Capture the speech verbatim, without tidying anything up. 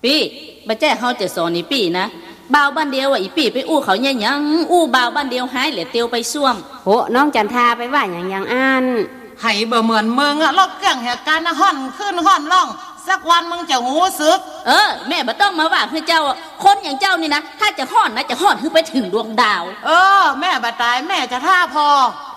ปี้บ่แจ้เฮาจะสอนอีปี้นะบ่าวบ้านเดียวว่าอีปี้ไปอู้เขาเนี่ยยังอู้บ่าวบ้านเดียวหายเหลือเตียวไปซ่วมโหน้องจันทาไปว่าอย่างอย่างอันให้บ่เหมือนมึงอะลอกเกี่ยงเหตุการณ์ห่อนขึ้นห่อนล่องสักวันมึงจะหูซึกเออแม่บ่ต้องมาว่าคือเจ้าคนอย่างเจ้านี่นะถ้าจะห่อนนะจะห่อนคือไปถึงดวงดาวเออแม่บ่ตายแม่จะท่าพอ